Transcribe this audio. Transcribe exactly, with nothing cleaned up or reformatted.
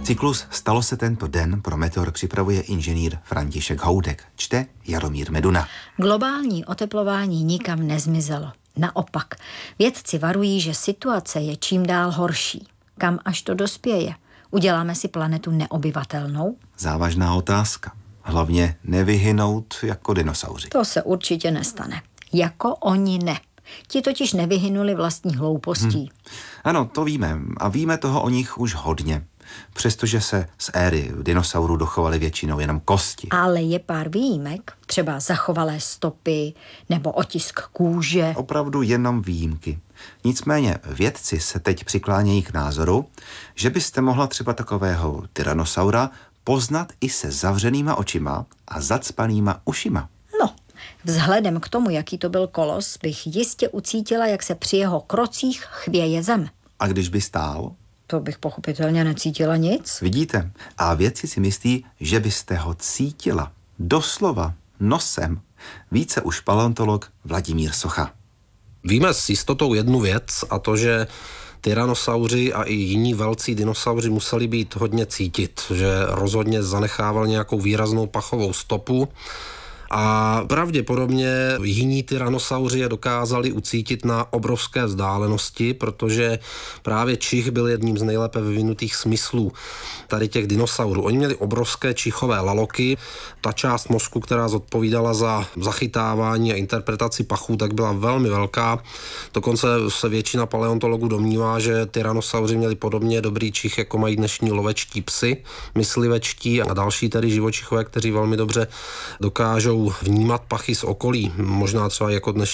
Cyklus Stalo se tento den pro Meteor připravuje inženýr František Houdek. Čte Jaromír Meduna. Globální oteplování nikam nezmizelo. Naopak, vědci varují, že situace je čím dál horší. Kam až to dospěje? Uděláme si planetu neobyvatelnou? Závažná otázka. Hlavně nevyhynout jako dinosauři. To se určitě nestane. Jako oni ne. Ti totiž nevyhynuli vlastní hloupostí. Hmm. Ano, to víme. A víme toho o nich už hodně. Přestože se z éry dinosaurů dochovaly většinou jenom kosti. Ale je pár výjimek, třeba zachovalé stopy nebo otisk kůže. Opravdu jenom výjimky. Nicméně vědci se teď přiklánějí k názoru, že byste mohla třeba takového tyrannosaura poznat i se zavřenýma očima a zacpanýma ušima. No, vzhledem k tomu, jaký to byl kolos, bych jistě ucítila, jak se při jeho krocích chvěje zem. A když by stál? To bych pochopitelně necítila nic. Vidíte? A vědci si myslí, že byste ho cítila. Doslova, nosem. Více už paleontolog Vladimír Socha. Víme s jistotou jednu věc, a to, že tyrannosauři a i jiní velcí dinosauři museli být hodně cítit, že rozhodně zanechával nějakou výraznou pachovou stopu. A pravděpodobně jiní tyrannosauři je dokázali ucítit na obrovské vzdálenosti, protože právě čich byl jedním z nejlépe vyvinutých smyslů tady těch dinosaurů. Oni měli obrovské čichové laloky. Ta část mozku, která zodpovídala za zachytávání a interpretaci pachů, tak byla velmi velká. Dokonce se většina paleontologů domnívá, že tyrannosauři měli podobně dobrý čich, jako mají dnešní lovečtí psy, myslivečtí a další tedy živočichové, kteří velmi dobře dokážou vnímat pachy z okolí, možná třeba jako dnešní